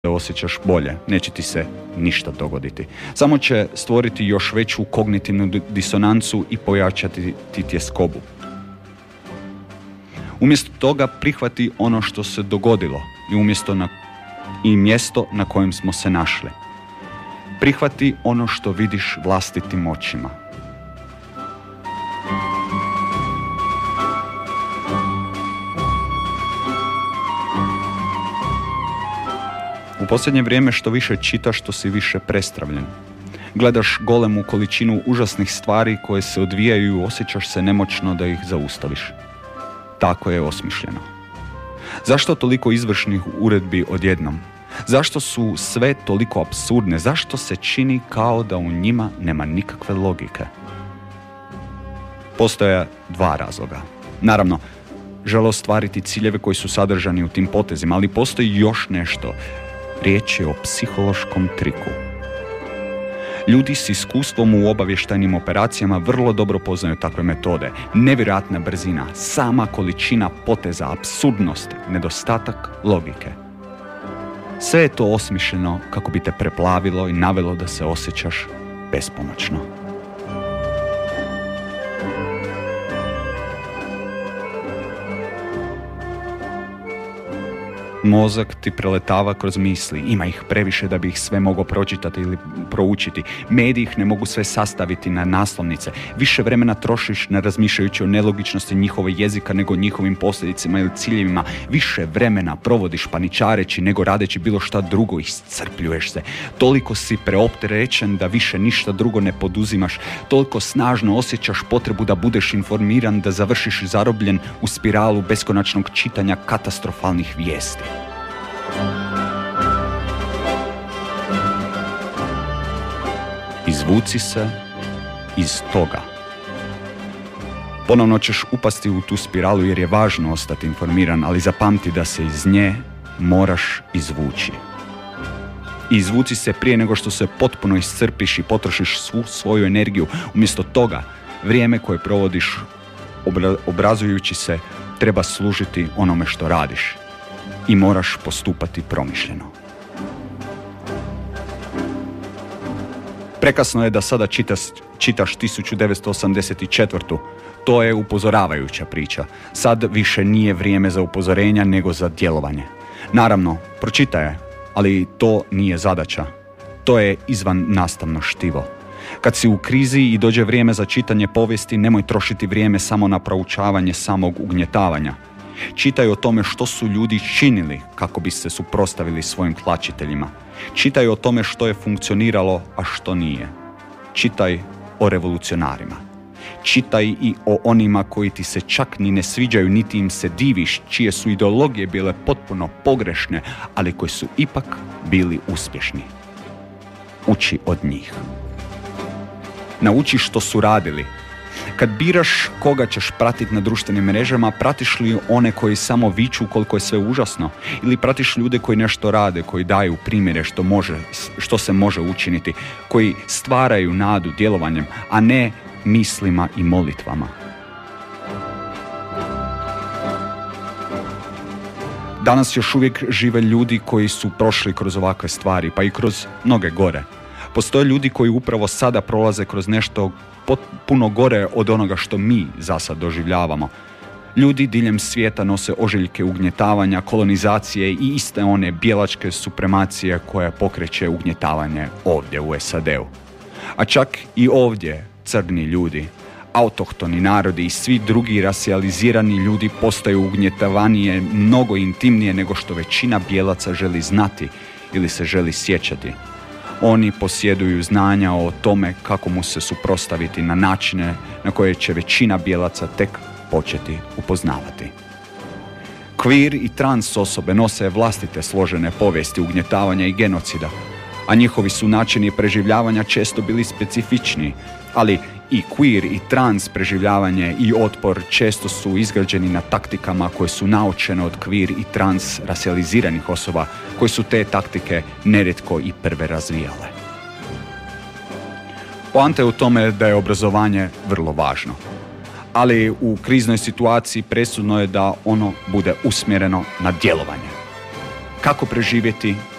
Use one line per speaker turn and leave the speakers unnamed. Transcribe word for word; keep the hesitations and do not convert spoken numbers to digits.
osjećaš bolje, neće ti se ništa dogoditi. Samo će stvoriti još veću kognitivnu disonancu i pojačati ti tjeskobu. Umjesto toga prihvati ono što se dogodilo i umjesto na, i mjesto na kojem smo se našli. Prihvati ono što vidiš vlastitim očima. U posljednje vrijeme što više čitaš, što si više prestravljen. Gledaš golemu količinu užasnih stvari koje se odvijaju i osjećaš se nemoćno da ih zaustaviš. Tako je osmišljeno. Zašto toliko izvršnih uredbi odjednom? Zašto su sve toliko apsurdne? Zašto se čini kao da u njima nema nikakve logike? Postoje dva razloga. Naravno, žele ostvariti ciljeve koji su sadržani u tim potezima, ali postoji još nešto. Riječ je o psihološkom triku. Ljudi s iskustvom u obavještajnim operacijama vrlo dobro poznaju takve metode. Nevjerojatna brzina, sama količina poteza, apsurdnost, nedostatak logike. Sve je to osmišljeno kako bi te preplavilo i navelo da se osjećaš bespomoćno. Mozak ti preletava kroz misli, ima ih previše da bi ih sve mogao pročitati ili proučiti. Mediji ih ne mogu sve sastaviti na naslovnice. Više vremena trošiš na razmišljajući o nelogičnosti njihove jezika nego njihovim posljedicama ili ciljevima. Više vremena provodiš paničareći nego radeći bilo šta drugo, iscrpljuješ se. Toliko si preopterećen da više ništa drugo ne poduzimaš. Toliko snažno osjećaš potrebu da budeš informiran da završiš zarobljen u spiralu beskonačnog čitanja katastrofalnih vijesti. Izvuci se iz toga. Ponovno ćeš upasti u tu spiralu jer je važno ostati informiran, ali zapamti da se iz nje moraš izvući. I izvuci se prije nego što se potpuno iscrpiš i potrošiš svu svoju energiju. Umjesto toga, vrijeme koje provodiš obra- obrazujući se treba služiti onome što radiš. I moraš postupati promišljeno. Prekasno je da sada čitaš, čitaš tisuću devetsto osamdeset četvrtu. To je upozoravajuća priča. Sad više nije vrijeme za upozorenja nego za djelovanje. Naravno, pročitaj je, ali to nije zadaća. To je izvan nastavno štivo. Kad si u krizi i dođe vrijeme za čitanje povijesti, nemoj trošiti vrijeme samo na proučavanje samog ugnjetavanja. Čitaj o tome što su ljudi činili kako bi se suprotstavili svojim tlačiteljima. Čitaj o tome što je funkcioniralo, a što nije. Čitaj o revolucionarima. Čitaj i o onima koji ti se čak ni ne sviđaju, niti im se diviš, čije su ideologije bile potpuno pogrešne, ali koji su ipak bili uspješni. Uči od njih. Nauči što su radili. Kad biraš koga ćeš pratiti na društvenim mrežama, pratiš li one koji samo viču koliko je sve užasno? Ili pratiš ljude koji nešto rade, koji daju primjere što, može, što se može učiniti, koji stvaraju nadu djelovanjem, a ne mislima i molitvama? Danas još uvijek žive ljudi koji su prošli kroz ovakve stvari, pa i kroz mnoge gore. Postoje ljudi koji upravo sada prolaze kroz nešto puno gore od onoga što mi za sad doživljavamo. Ljudi diljem svijeta nose ožiljke ugnjetavanja, kolonizacije i iste one bijelačke supremacije koja pokreće ugnjetavanje ovdje u S A D-u. A čak i ovdje crni ljudi, autohtoni narodi i svi drugi rasijalizirani ljudi postaju ugnjetavanije mnogo intimnije nego što većina bijelaca želi znati ili se želi sjećati. Oni posjeduju znanja o tome kako mu se suprotstaviti na načine na koje će većina bijelaca tek početi upoznavati. Queer i trans osobe nose vlastite složene povijesti ugnjetavanja i genocida, a njihovi su načini preživljavanja često bili specifični, ali i queer i trans preživljavanje i otpor često su izgrađeni na taktikama koje su naučene od queer i trans rasijaliziranih osoba koji su te taktike nerijetko i prve razvijale. Poanta je u tome da je obrazovanje vrlo važno, ali u kriznoj situaciji presudno je da ono bude usmjereno na djelovanje. Kako preživjeti